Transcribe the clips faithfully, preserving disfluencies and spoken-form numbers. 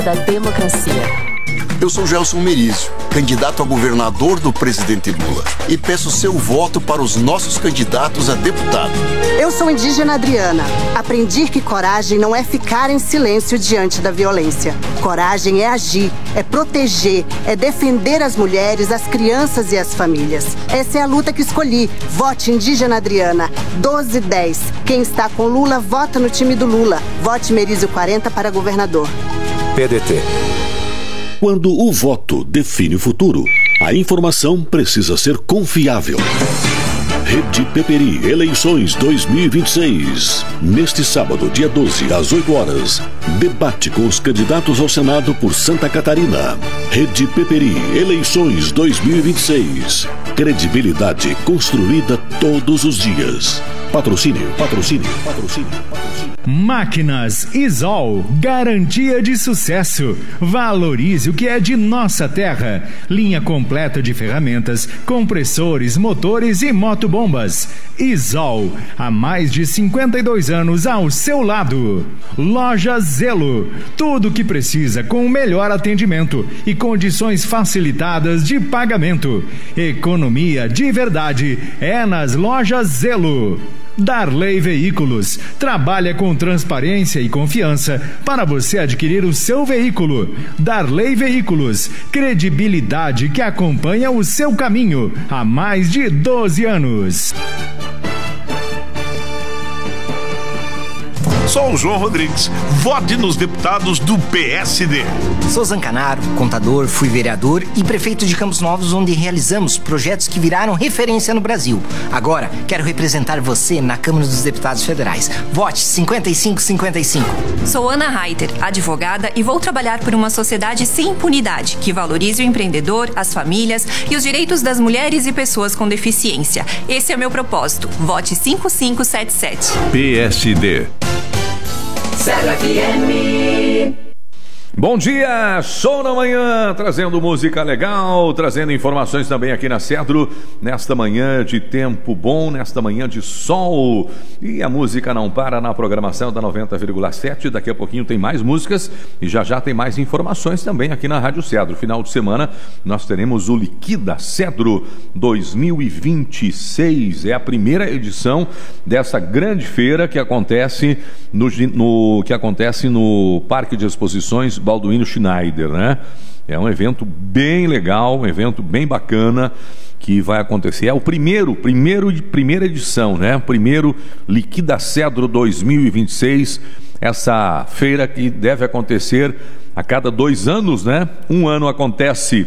da democracia. Eu sou Gelson Merizio, candidato a governador do presidente Lula, e peço seu voto para os nossos candidatos a deputado. Eu sou indígena Adriana. Aprendi que coragem não é ficar em silêncio diante da violência. Coragem é agir, é proteger, é defender as mulheres, as crianças e as famílias. Essa é a luta que escolhi. Vote indígena Adriana, doze dez. Quem está com Lula, vota no time do Lula. Vote Merizio quarenta para governador. P D T. Quando o voto define o futuro, a informação precisa ser confiável. Rede Peperi Eleições dois mil e vinte e seis. Neste sábado, dia doze, às oito horas, debate com os candidatos ao Senado por Santa Catarina. Rede Peperi Eleições dois mil e vinte e seis. Credibilidade construída todos os dias. Patrocínio, patrocínio, patrocínio, patrocínio. Máquinas Isol, garantia de sucesso. Valorize o que é de nossa terra. Linha completa de ferramentas, compressores, motores e motobombas. Isol, há mais de cinquenta e dois anos ao seu lado. Loja Zelo, tudo o que precisa com o melhor atendimento e condições facilitadas de pagamento. Economia de verdade é nas Lojas Zelo. Darley Veículos trabalha com transparência e confiança para você adquirir o seu veículo. Darley Veículos, credibilidade que acompanha o seu caminho há mais de doze anos. Sou o João Rodrigues. Vote nos deputados do P S D. Sou Zancanaro, contador, fui vereador e prefeito de Campos Novos, onde realizamos projetos que viraram referência no Brasil. Agora, quero representar você na Câmara dos Deputados Federais. Vote cinquenta e cinco cinquenta e cinco. Sou Ana Reiter, advogada, e vou trabalhar por uma sociedade sem impunidade, que valorize o empreendedor, as famílias e os direitos das mulheres e pessoas com deficiência. Esse é o meu propósito. Vote cinco cinco sete sete. P S D. Zero F M. Bom dia, show na manhã, trazendo música legal, trazendo informações também aqui na Cedro, nesta manhã de tempo bom, nesta manhã de sol, e a música não para na programação da noventa vírgula sete, daqui a pouquinho tem mais músicas e já já tem mais informações também aqui na Rádio Cedro. Final de semana nós teremos o Liquida Cedro dois mil e vinte e seis, é a primeira edição dessa grande feira que acontece no, no, que acontece no Parque de Exposições Balduino Schneider, né? É um evento bem legal, um evento bem bacana que vai acontecer. É o primeiro, primeiro primeira edição, né? Primeiro Liquida Cedro dois mil e vinte e seis. Essa feira que deve acontecer a cada dois anos, né? Um ano acontece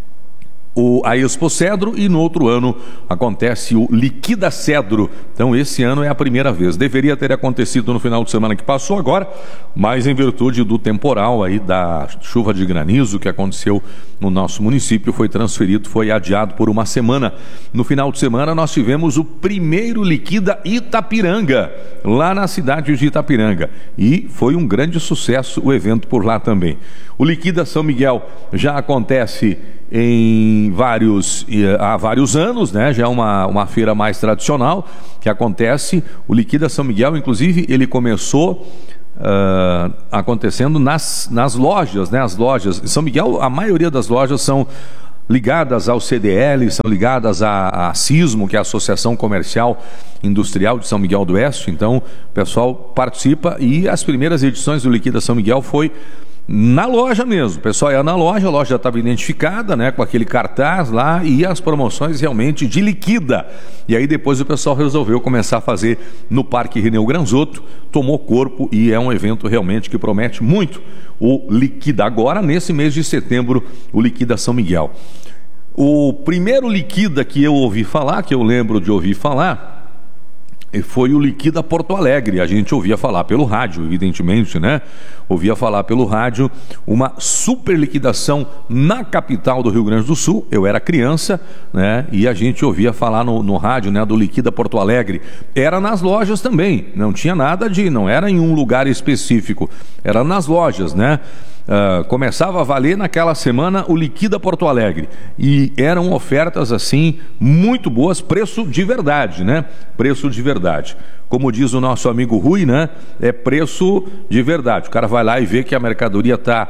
o, a Expo Cedro e no outro ano acontece o Liquida Cedro. Então esse ano é a primeira vez. Deveria ter acontecido no final de semana que passou agora, mas em virtude do temporal aí, da chuva de granizo que aconteceu no nosso município, foi transferido, foi adiado por uma semana. No final de semana nós tivemos o primeiro Liquida Itapiranga, lá na cidade de Itapiranga, e foi um grande sucesso o evento por lá também. O Liquida São Miguel já acontece em vários, há vários anos, né? Já é uma, uma feira mais tradicional que acontece. O Liquida São Miguel, inclusive, ele começou uh, acontecendo nas, nas lojas, né? As lojas São Miguel, a maioria das lojas são ligadas ao C D L, são ligadas à, à Sismo, que é a Associação Comercial Industrial de São Miguel do Oeste. Então o pessoal participa, e as primeiras edições do Liquida São Miguel foi na loja mesmo. O pessoal ia na loja, a loja já estava identificada, né, com aquele cartaz lá, e as promoções realmente de liquida. E aí depois o pessoal resolveu começar a fazer no Parque Reneu Granzotto, tomou corpo, e é um evento realmente que promete muito. O Liquida agora, nesse mês de setembro, o Liquida São Miguel. O primeiro Liquida que eu ouvi falar, que eu lembro de ouvir falar, foi o Liquida Porto Alegre. A gente ouvia falar pelo rádio, evidentemente, né? Ouvia falar pelo rádio uma super liquidação na capital do Rio Grande do Sul. Eu era criança, né? E a gente ouvia falar no, no rádio, né? Do Liquida Porto Alegre. Era nas lojas também, não tinha nada de, não era em um lugar específico, era nas lojas, né? Uh, começava a valer naquela semana o Liquida Porto Alegre, e eram ofertas assim muito boas, preço de verdade, né? Preço de verdade, como diz o nosso amigo Rui, né? É preço de verdade. O cara vai lá e vê que a mercadoria está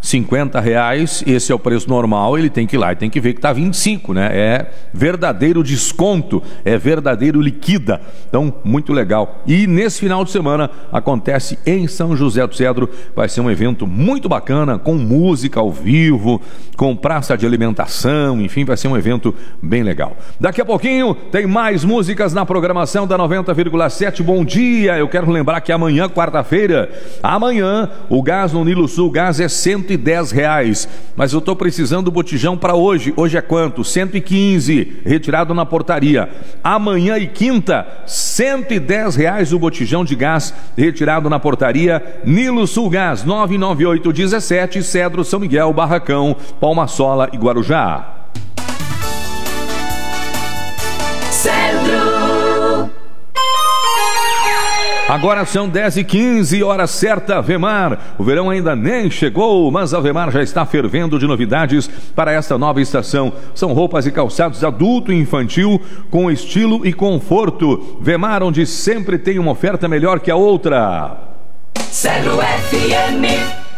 cinquenta reais, esse é o preço normal, ele tem que ir lá e tem que ver que está vinte e cinco, né? É verdadeiro desconto, é verdadeiro liquida. Então, muito legal. E nesse final de semana acontece em São José do Cedro, vai ser um evento muito bacana, com música ao vivo, com praça de alimentação, enfim, vai ser um evento bem legal. Daqui a pouquinho tem mais músicas na programação da noventa vírgula sete. Bom dia, eu quero lembrar que amanhã, quarta-feira, amanhã o gás no Nilo Sul Gás é cento e dez reais, mas eu estou precisando do botijão para hoje. Hoje é quanto? cento e quinze, retirado na portaria. Amanhã e quinta, cento e dez reais o botijão de gás retirado na portaria. Nilo Sul Gás, nove nove oito um sete, Cedro, São Miguel, Barracão, Palma-Sola e Guarujá. Cedro. Agora são dez e quinze, hora certa, Vemar. O verão ainda nem chegou, mas a Vemar já está fervendo de novidades para esta nova estação. São roupas e calçados adulto e infantil com estilo e conforto. Vemar, onde sempre tem uma oferta melhor que a outra. Cedro F M.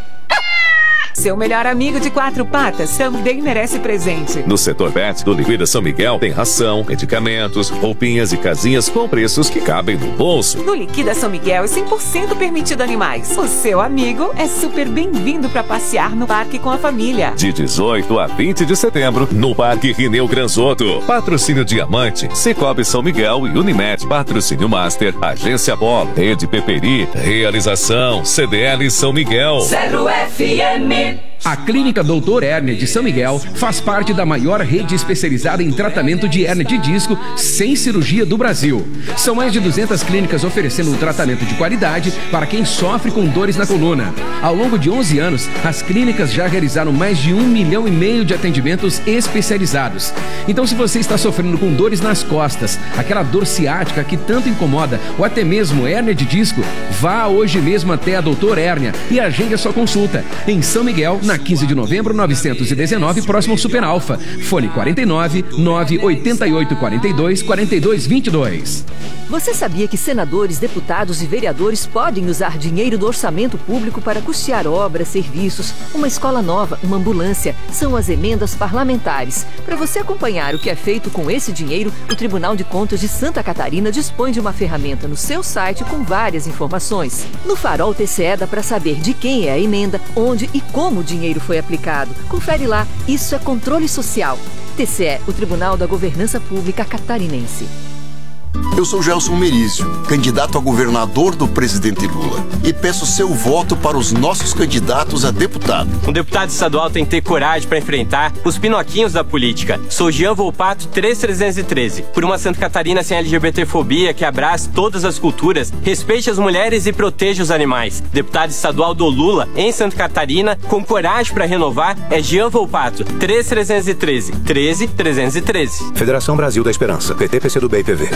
Seu melhor amigo de quatro patas também merece presente. No setor pet do Liquida São Miguel tem ração, medicamentos, roupinhas e casinhas com preços que cabem no bolso. No Liquida São Miguel é cem por cento permitido animais. O seu amigo é super bem-vindo para passear no parque com a família. De dezoito a vinte de setembro, no Parque Rineu Granzotto. Patrocínio Diamante, Cicobi São Miguel e Unimed. Patrocínio Master, Agência Polo, Rede Peperi. Realização, C D L São Miguel. Cedro F M. A Clínica Doutor Hérnia de São Miguel faz parte da maior rede especializada em tratamento de hérnia de disco sem cirurgia do Brasil. São mais de duzentas clínicas oferecendo um tratamento de qualidade para quem sofre com dores na coluna. Ao longo de onze anos, as clínicas já realizaram mais de um milhão e meio de atendimentos especializados. Então, se você está sofrendo com dores nas costas, aquela dor ciática que tanto incomoda, ou até mesmo hérnia de disco, vá hoje mesmo até a Doutor Hérnia e agende a sua consulta em São Miguel, na quinze de novembro, novecentos e dezenove, próximo ao Super Alfa. Fone quarenta e nove, nove oito oito, quarenta e dois, quarenta e dois, vinte e dois. Você sabia que senadores, deputados e vereadores podem usar dinheiro do orçamento público para custear obras, serviços, uma escola nova, uma ambulância? São as emendas parlamentares. Para você acompanhar o que é feito com esse dinheiro, o Tribunal de Contas de Santa Catarina dispõe de uma ferramenta no seu site com várias informações. No Farol T C E dá para saber de quem é a emenda, onde e como o dinheiro foi aplicado. Confere lá, isso é controle social. T C E, o Tribunal da Governança Pública Catarinense. Eu sou Gelson Merizio, candidato a governador do presidente Lula, e peço seu voto para os nossos candidatos a deputado. Um deputado estadual tem que ter coragem para enfrentar os pinoquinhos da política. Sou Jean Volpato, três mil trezentos e treze. Por uma Santa Catarina sem LGBTfobia, que abrace todas as culturas, respeite as mulheres e proteja os animais. Deputado estadual do Lula em Santa Catarina, com coragem para renovar, é Jean Volpato, três mil trezentos e treze. treze mil trezentos e treze. Federação Brasil da Esperança, P T, P C do B e P V.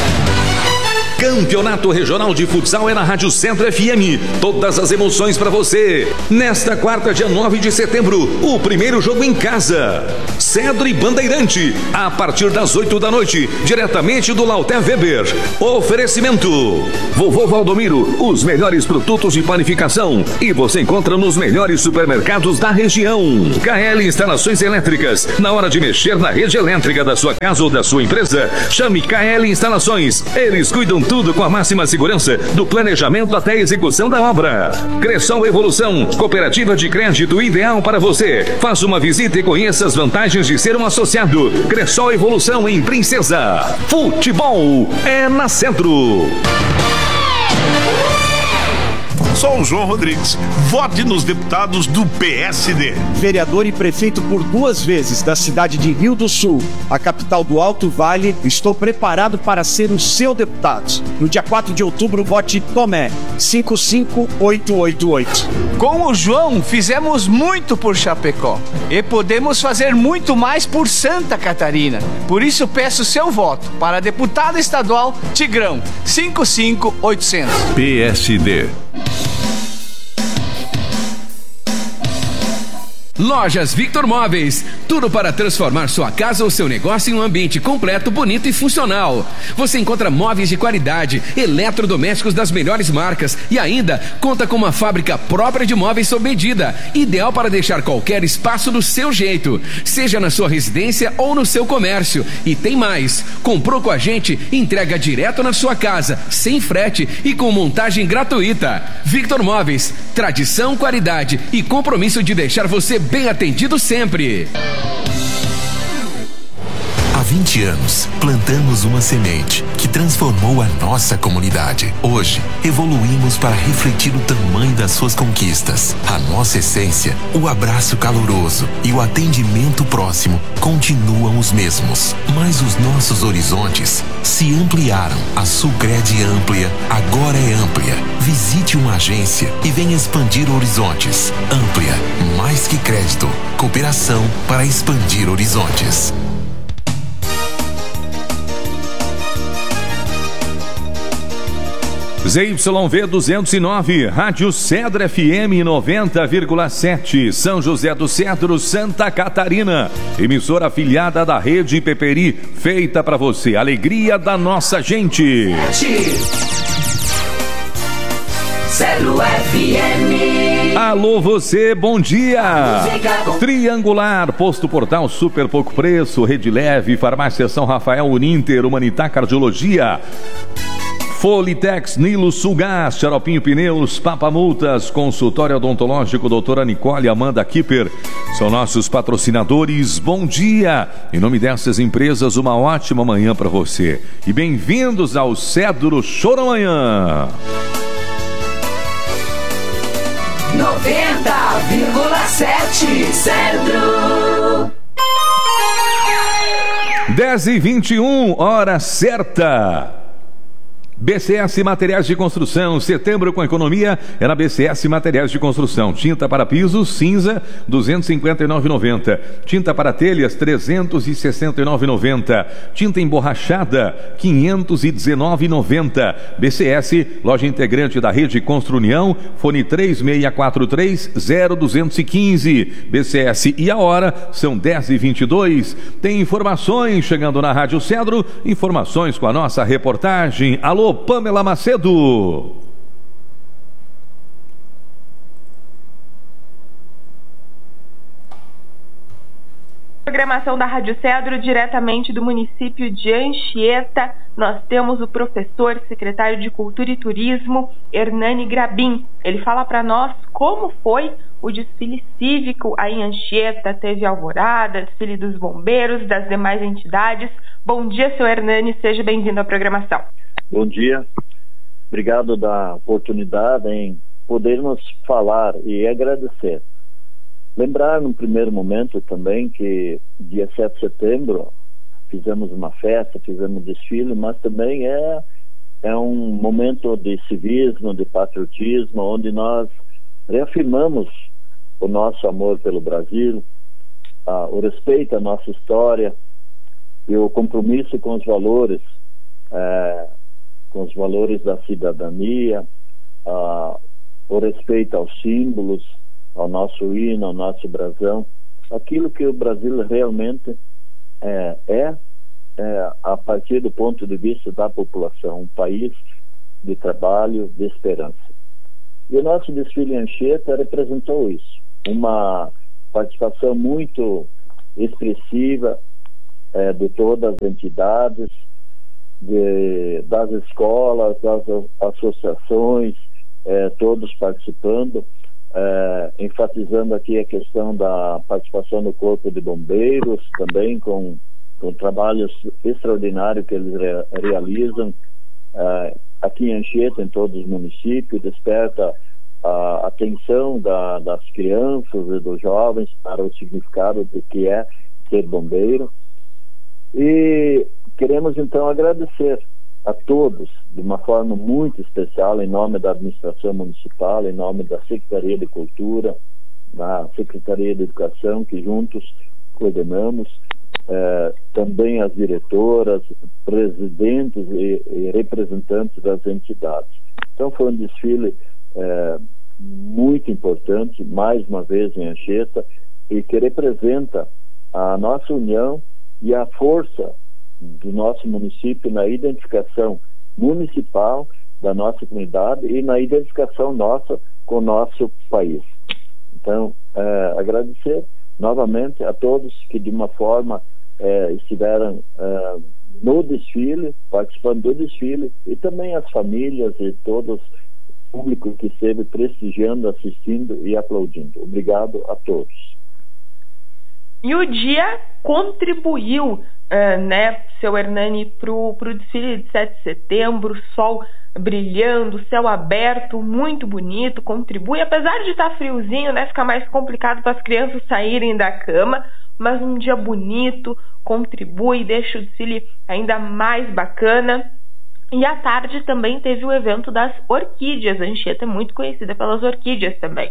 Campeonato Regional de Futsal é na Rádio Centro F M. Todas as emoções para você. Nesta quarta, dia nove de setembro, o primeiro jogo em casa. Cedro e Bandeirante, a partir das oito da noite, diretamente do Lauté Weber. Oferecimento: Vovô Valdomiro, os melhores produtos de panificação. E você encontra nos melhores supermercados da região. K L Instalações Elétricas. Na hora de mexer na rede elétrica da sua casa ou da sua empresa, chame K L Instalações. Eles cuidam tudo com a máxima segurança, do planejamento até a execução da obra. Cressol Evolução, cooperativa de crédito ideal para você. Faça uma visita e conheça as vantagens de ser um associado. Cressol Evolução em Princesa. Futebol é na Centro. Sou o João Rodrigues. Vote nos deputados do P S D. Vereador e prefeito por duas vezes da cidade de Rio do Sul, a capital do Alto Vale, estou preparado para ser o seu deputado. No dia quatro de outubro, vote Tomé, cinco cinco oito oito oito. Com o João, fizemos muito por Chapecó e podemos fazer muito mais por Santa Catarina. Por isso, peço seu voto para deputado estadual Tigrão, cinco cinco oito zero zero. P S D. Lojas Victor Móveis, tudo para transformar sua casa ou seu negócio em um ambiente completo, bonito e funcional. Você encontra móveis de qualidade, eletrodomésticos das melhores marcas e ainda conta com uma fábrica própria de móveis sob medida, ideal para deixar qualquer espaço do seu jeito, seja na sua residência ou no seu comércio. E tem mais, comprou com a gente, entrega direto na sua casa, sem frete e com montagem gratuita. Victor Móveis, tradição, qualidade e compromisso de deixar você bem atendido sempre. Há vinte anos, plantamos uma semente que transformou a nossa comunidade. Hoje, evoluímos para refletir o tamanho das suas conquistas. A nossa essência, o abraço caloroso e o atendimento próximo continuam os mesmos. Mas os nossos horizontes se ampliaram. A Sulcred Amplia agora é amplia. Visite uma agência e venha expandir horizontes. Amplia, mais que crédito, cooperação para expandir horizontes. Z Y V duzentos e nove, Rádio Cedro F M noventa vírgula sete, São José do Cedro, Santa Catarina. Emissora afiliada da Rede Peperi, feita para você. Alegria da nossa gente. Cedro F M. Alô você, bom dia. Triangular, Posto Portal, super pouco preço, Rede Leve, Farmácia São Rafael, Uninter, Humanitar Cardiologia, Folitex, Nilo Sulgás, Xaropinho Pneus, Papa Multas, Consultório Odontológico, doutora Nicole Amanda Kipper, são nossos patrocinadores. Bom dia! Em nome dessas empresas, uma ótima manhã para você. E bem-vindos ao Cedro Show da Manhã. noventa vírgula sete Cedro. dez e vinte e um, hora certa. B C S Materiais de Construção, setembro com economia é na B C S Materiais de Construção. Tinta para pisos, cinza, duzentos e cinquenta e nove reais e noventa centavos. Tinta para telhas, trezentos e sessenta e nove reais e noventa centavos. Tinta emborrachada, quinhentos e dezenove reais e noventa centavos. B C S, loja integrante da Rede Construnião, fone três seis quatro três, zero dois um cinco. B C S e a hora são dez e vinte e dois. Tem informações chegando na Rádio Cedro, informações com a nossa reportagem. Alô, Pamela Macedo. Programação da Rádio Cedro, diretamente do município de Anchieta, nós temos o professor, secretário de Cultura e Turismo, Hernani Grabin. Ele fala para nós como foi o desfile cívico aí em Anchieta. Teve alvorada, desfile dos bombeiros, das demais entidades. Bom dia, seu Hernani, seja bem-vindo à programação. Bom dia, obrigado da oportunidade em podermos falar e agradecer. Lembrar no primeiro momento também que dia sete de setembro fizemos uma festa, fizemos um desfile, mas também é, é um momento de civismo, de patriotismo, onde nós reafirmamos o nosso amor pelo Brasil, ah, o respeito à nossa história e o compromisso com os valores é, com os valores da cidadania, uh, o respeito aos símbolos, ao nosso hino, ao nosso brasão, aquilo que o Brasil realmente é, é, é a partir do ponto de vista da população, um país de trabalho, de esperança. E o nosso desfile em Anchieta representou isso, uma participação muito expressiva é, de todas as entidades, De, das escolas, das associações, eh, todos participando, eh, enfatizando aqui a questão da participação do Corpo de Bombeiros, também com, com trabalhos extraordinários que eles re, realizam eh, aqui em Anchieta, em todos os municípios, desperta a atenção da, das crianças e dos jovens para o significado do que é ser bombeiro. E queremos então agradecer a todos de uma forma muito especial, em nome da administração municipal, em nome da Secretaria de Cultura, da Secretaria de Educação, que juntos coordenamos, eh, também as diretoras, presidentes e, e representantes das entidades. Então foi um desfile eh, muito importante, mais uma vez em Anchieta, e que representa a nossa união e a força do nosso município na identificação municipal da nossa comunidade e na identificação nossa com o nosso país. Então, é, agradecer novamente a todos que de uma forma é, estiveram é, no desfile, participando do desfile, e também as famílias e todo o público que esteve prestigiando, assistindo e aplaudindo. Obrigado a todos. E o dia contribuiu, uh, né, seu Hernani, para o desfile de sete de setembro, sol brilhando, céu aberto, muito bonito, contribui, apesar de estar friozinho, né, fica mais complicado para as crianças saírem da cama, mas um dia bonito, contribui, deixa o desfile ainda mais bacana. E à tarde também teve o evento das orquídeas. A Anchieta é muito conhecida pelas orquídeas também.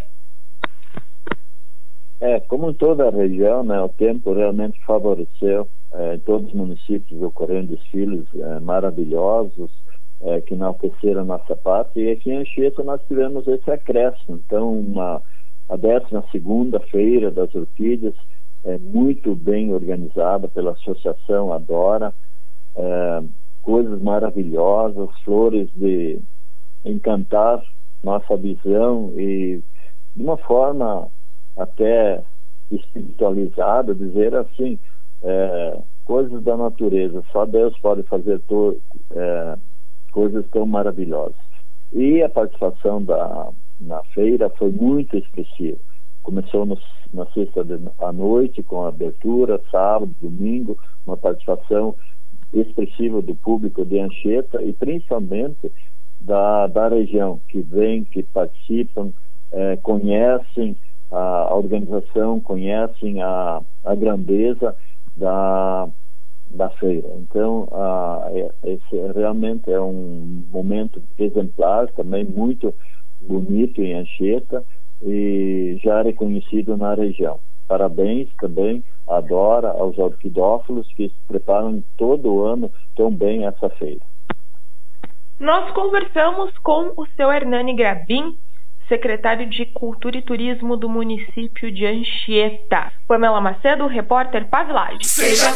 É, como em toda a região, né, o tempo realmente favoreceu é, em todos os municípios ocorrendo desfiles é, maravilhosos é, que enalteceram a nossa parte, e aqui em Anchieta nós tivemos esse acréscimo. Então, uma, a décima segunda feira das orquídeas é muito bem organizada pela Associação Adora, é, coisas maravilhosas, flores de encantar nossa visão e de uma forma até espiritualizada, dizer assim, é, coisas da natureza, só Deus pode fazer to, é, coisas tão maravilhosas. E a participação da, na feira foi muito expressiva. Começou no, na sexta à noite com a abertura, sábado, domingo, uma participação expressiva do público de Anchieta e principalmente da, da região, que vem, que participam, é, conhecem a organização, conhecem a, a grandeza da, da feira. Então, a, esse realmente é um momento exemplar, também muito bonito em Anchieta e já reconhecido na região. Parabéns também à Dora, aos orquidófilos que se preparam todo ano tão bem essa feira. Nós conversamos com o seu Hernani Grabin, secretário de Cultura e Turismo do município de Anchieta. Pamela Macedo, repórter Pavilagem.